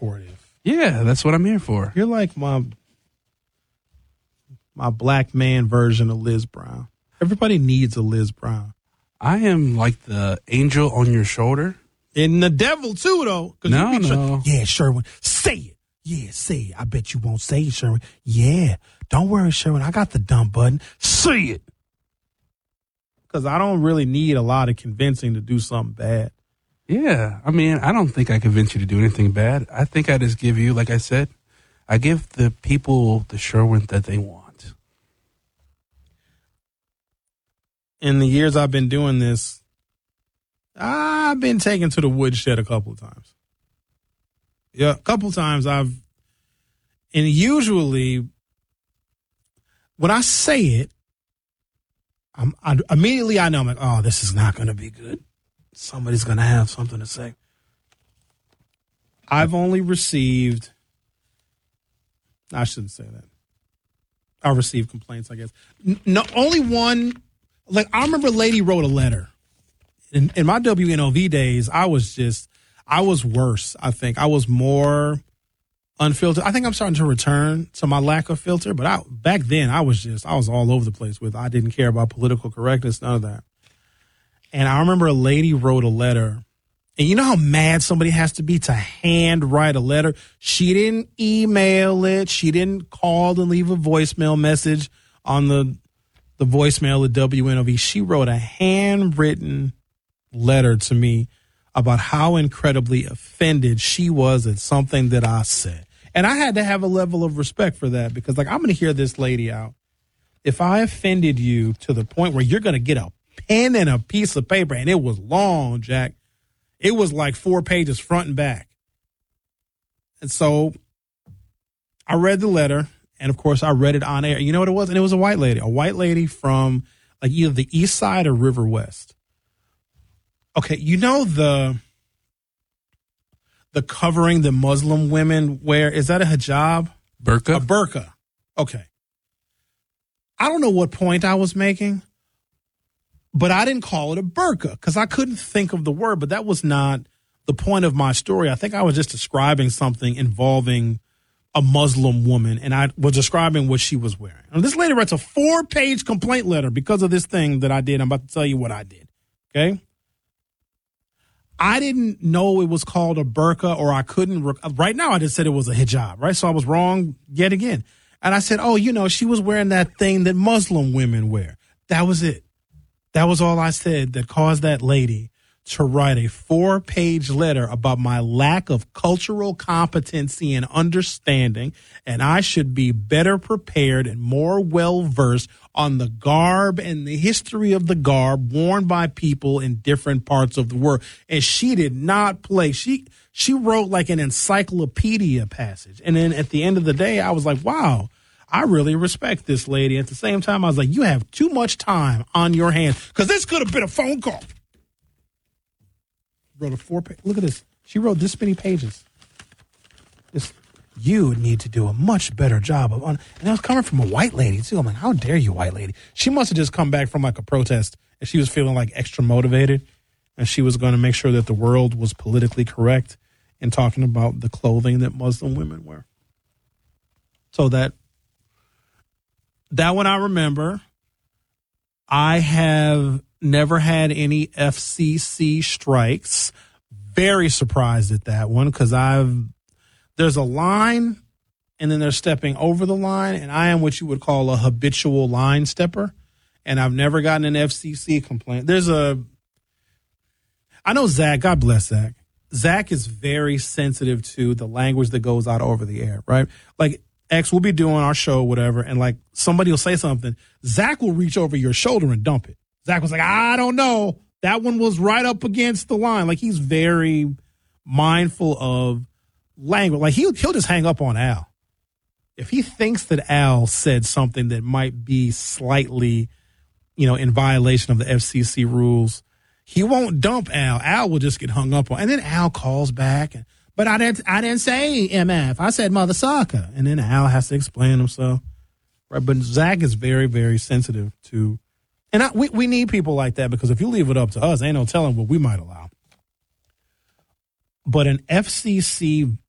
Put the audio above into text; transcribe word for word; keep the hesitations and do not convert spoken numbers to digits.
supportive. Yeah, that's what I'm here for. You're like my my black man version of Liz Brown. Everybody needs a Liz Brown. I am like the angel on your shoulder. And the devil, too, though. No, you be no. Sher- yeah, Sherwin, say it. Yeah, say it. I bet you won't say it, Sherwin. Yeah, don't worry, Sherwin. I got the dump button. Say it. Because I don't really need a lot of convincing to do something bad. Yeah, I mean, I don't think I convince you to do anything bad. I think I just give you, like I said, I give the people the Sherwin that they want. In the years I've been doing this, I've been taken to the woodshed a couple of times. Yeah, a couple of times I've, and usually when I say it, I'm I, immediately I know I'm like, oh, this is not going to be good. Somebody's going to have something to say. I've only received, I shouldn't say that. I received complaints, I guess. No, only one, like I remember a lady wrote a letter. In, in my W N O V days, I was just, I was worse, I think. I was more unfiltered. I think I'm starting to return to my lack of filter, but I, back then I was just, I was all over the place with, I didn't care about political correctness, none of that. And I remember a lady wrote a letter, and you know how mad somebody has to be to hand write a letter? She didn't email it. She didn't call and leave a voicemail message on the, the voicemail at W N O V. She wrote a handwritten letter to me about how incredibly offended she was at something that I said. And I had to have a level of respect for that because, like, I'm going to hear this lady out. If I offended you to the point where you're going to get a pen and a piece of paper, and it was long, Jack. It was like four pages front and back. And so I read the letter, and, of course, I read it on air. You know what it was? And it was a white lady, a white lady from, like, either the east side or River West. Okay, you know the the covering that Muslim women wear? Is that a hijab? Burqa? A burqa. Okay. I don't know what point I was making, but I didn't call it a burqa because I couldn't think of the word, but that was not the point of my story. I think I was just describing something involving a Muslim woman, and I was describing what she was wearing. And this lady writes a four-page complaint letter because of this thing that I did. I'm about to tell you what I did, okay? I didn't know it was called a burqa, or I couldn't. Rec- right now, I just said it was a hijab, right? So I was wrong yet again. And I said, oh, you know, she was wearing that thing that Muslim women wear. That was it. That was all I said that caused that lady to write a four-page letter about my lack of cultural competency and understanding, and I should be better prepared and more well-versed on the garb and the history of the garb worn by people in different parts of the world. And she did not play. She she wrote like an encyclopedia passage. And then at the end of the day, I was like, wow, I really respect this lady. At the same time, I was like, you have too much time on your hands because this could have been a phone call. Wrote a four page. Look at this. She wrote this many pages. This, you would need to do a much better job of, un-. and that was coming from a white lady too. I'm like, how dare you, white lady? She must have just come back from like a protest, and she was feeling like extra motivated, and she was going to make sure that the world was politically correct in talking about the clothing that Muslim women wear. So that that one I remember. I have never had any F C C strikes. Very surprised at that one because I've there's a line and then they're stepping over the line, and I am what you would call a habitual line stepper, and I've never gotten an F C C complaint. There's a I know Zach, God bless Zach. Zach is very sensitive to the language that goes out over the air, right? Like X will be doing our show, whatever, and like somebody will say something. Zach will reach over your shoulder and dump it. Zach was like, I don't know. That one was right up against the line. Like, he's very mindful of language. Like, he'll, he'll just hang up on Al. If he thinks that Al said something that might be slightly, you know, in violation of the F C C rules, he won't dump Al. Al will just get hung up on. And then Al calls back. And, but I didn't, I didn't say M F. I said mother sucker. And then Al has to explain himself. Right? But Zach is very, very sensitive to. And I, we, we need people like that because if you leave it up to us, ain't no telling what we might allow. But an F C C